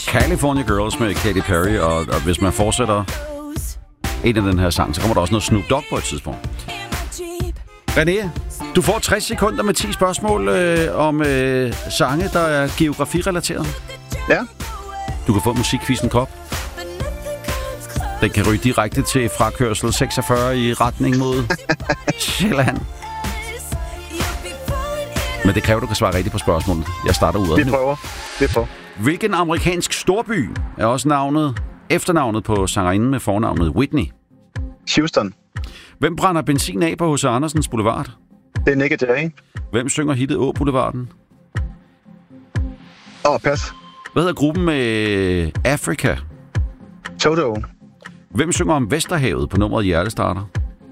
California Girls med Katy Perry, og hvis man fortsætter en af den her sang, så kommer der også noget Snoop Dogg på et tidspunkt. René, du får 60 sekunder med 10 spørgsmål om sange, der er geografirelateret. Ja. Du kan få musikquizzen kop. Den kan ryge direkte til frakørsel 46 i retning mod Sjælland. Men det kræver, at du kan svare rigtigt på spørgsmålet. Jeg starter ud af Vi prøver. Hvilken amerikansk storby er også efternavnet på sangerinden med fornavnet Whitney? Houston. Hvem brænder benzin af på H.C. Andersens Boulevard? Det er Nick Jay. Hvem synger hittet Å-Boulevarden? Pas. Hvad hedder gruppen med Africa? Toto. Hvem synger om Vesterhavet på nummeret Hjertestarter?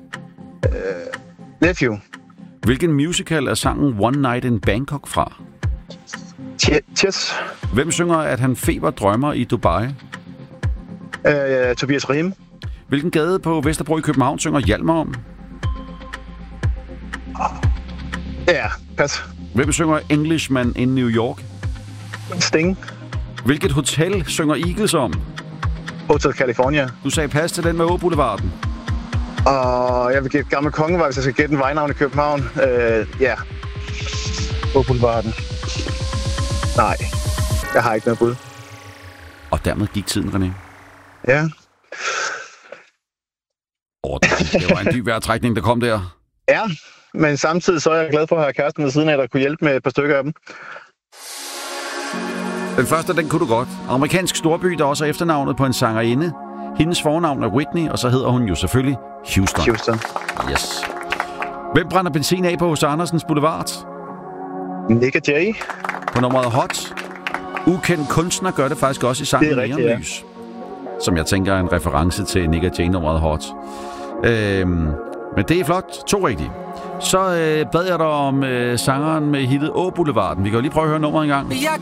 Nephew. Hvilken musical er sangen One Night in Bangkok fra? Chess. Hvem synger, at han feber drømmer i Dubai? Tobias Rahim. Hvilken gade på Vesterbro i København synger Hjalmar om? Ja, pas. Hvem synger Englishman in New York? Sting. Hvilket hotel synger Eagles om? Hotel California. Du sagde pas til den med Å-Boulevarden. Og jeg vil gætte Gammel Kongevej, hvis jeg skal gætte en vejnavn i København. Ja. Å-Boulevarden. Nej, jeg har ikke noget bud. Og dermed gik tiden, René. Ja. Det var en dyb vejrtrækning, der kom der. Ja, men samtidig så er jeg glad for at have kæresten ved siden af, der kunne hjælpe med et par stykker af dem. Den første, den kunne du godt. Amerikansk storby, der også er efternavnet på en sangerinde. Hendes fornavn er Whitney, og så hedder hun jo selvfølgelig Houston. Yes. Hvem brænder benzin af på H.C. Andersens Boulevard? Nick Jay. På nummeret Hot. Ukendt kunstner gør det faktisk også i sangen Neonlys. Som jeg tænker er en reference til Nick Jay nummeret Hot. Men det er flot. 2 rigtige. Så bad jeg dig om sangeren med hittet Å-Boulevarden. Vi kan jo lige prøve at høre nummeret en gang.